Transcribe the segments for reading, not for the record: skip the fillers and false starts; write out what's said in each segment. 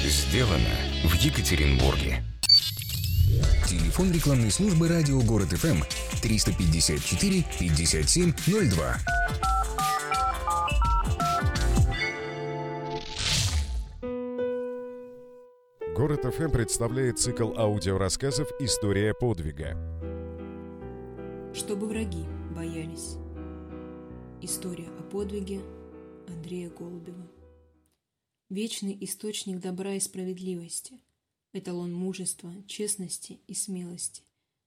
Сделано в Екатеринбурге. Телефон рекламной службы «Радио Город ФМ» 354 57 02. Город ФМ представляет цикл аудиорассказов «История подвига». Чтобы враги боялись. История о подвиге Андрея Голубева. Вечный источник добра и справедливости, эталон мужества, честности и смелости.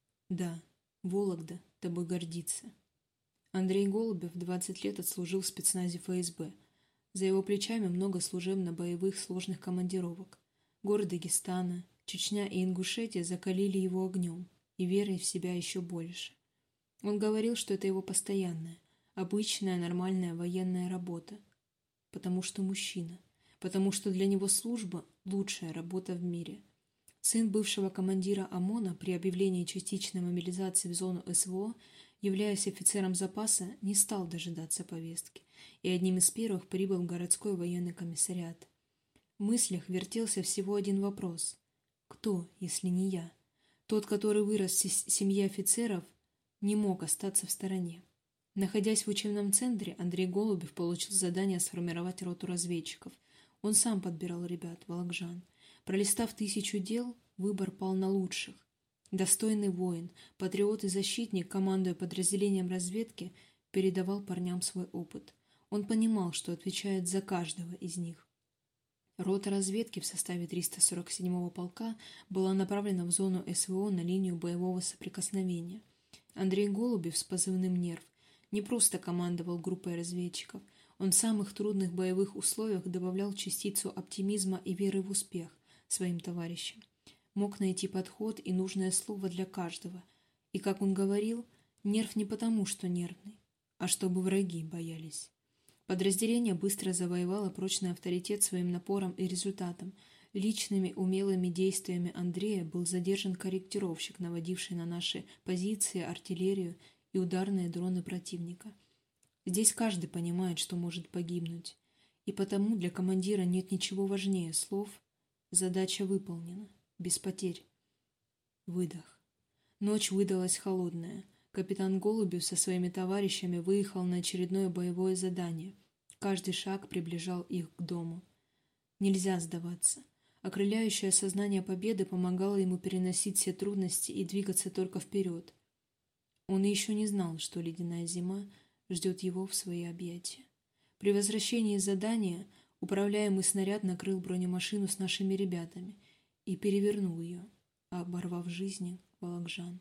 Да, Вологда тобой гордится. Андрей Голубев 20 лет отслужил в спецназе ФСБ. За его плечами много служебно-боевых сложных командировок. Горы Дагестана, Чечня и Ингушетия закалили его огнем и верой в себя еще больше. Он говорил, что это его постоянная, обычная, нормальная военная работа. Потому что мужчина. Потому что для него служба – лучшая работа в мире. Сын бывшего командира ОМОНа при объявлении частичной мобилизации в зону СВО, являясь офицером запаса, не стал дожидаться повестки и одним из первых прибыл в городской военный комиссариат. В мыслях вертелся всего один вопрос. Кто, если не я? Тот, который вырос в семье офицеров, не мог остаться в стороне. Находясь в учебном центре, Андрей Голубев получил задание сформировать роту разведчиков. Он сам подбирал ребят, волокжан. Пролистав 1000 дел, выбор пал на лучших. Достойный воин, патриот и защитник, командуя подразделением разведки, передавал парням свой опыт. Он понимал, что отвечает за каждого из них. Рота разведки в составе 347-го полка была направлена в зону СВО на линию боевого соприкосновения. Андрей Голубев с позывным «Нерв» не просто командовал группой разведчиков, он в самых трудных боевых условиях добавлял частицу оптимизма и веры в успех своим товарищам. Мог найти подход и нужное слово для каждого. И, как он говорил, нерв не потому, что нервный, а чтобы враги боялись. Подразделение быстро завоевало прочный авторитет своим напором и результатом. Личными умелыми действиями Андрея был задержан корректировщик, наводивший на наши позиции артиллерию и ударные дроны противника. Здесь каждый понимает, что может погибнуть, и потому для командира нет ничего важнее слов «задача выполнена, без потерь». Выдох. Ночь выдалась холодная. Капитан Голубев со своими товарищами выехал на очередное боевое задание. Каждый шаг приближал их к дому. Нельзя сдаваться. Окрыляющее сознание победы помогало ему переносить все трудности и двигаться только вперед. Он еще не знал, что ледяная зима ждет его в свои объятия. При возвращении из задания управляемый снаряд накрыл бронемашину с нашими ребятами и перевернул ее, оборвав жизни волокжан.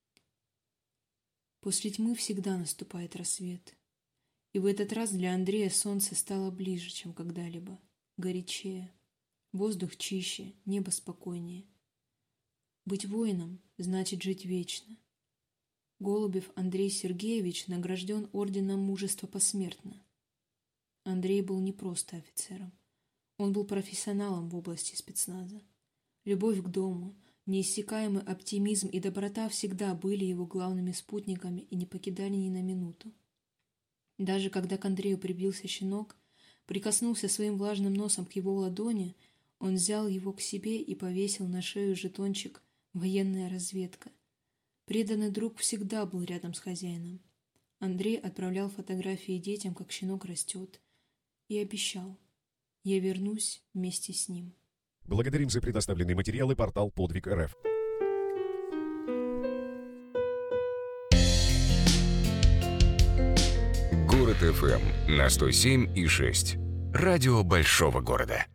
После тьмы всегда наступает рассвет. И в этот раз для Андрея солнце стало ближе, чем когда-либо, горячее, воздух чище, небо спокойнее. Быть воином значит жить вечно. Голубев Андрей Сергеевич награжден орденом мужества посмертно. Андрей был не просто офицером. Он был профессионалом в области спецназа. Любовь к дому, неиссякаемый оптимизм и доброта всегда были его главными спутниками и не покидали ни на минуту. Даже когда к Андрею прибился щенок, прикоснулся своим влажным носом к его ладони, он взял его к себе и повесил на шею жетончик «Военная разведка». Преданный друг всегда был рядом с хозяином. Андрей отправлял фотографии детям, как щенок растет, и обещал: «Я вернусь вместе с ним». Благодарим за предоставленные материалы портал Подвиг РФ. Город ФМ на 107,6. Радио большого города.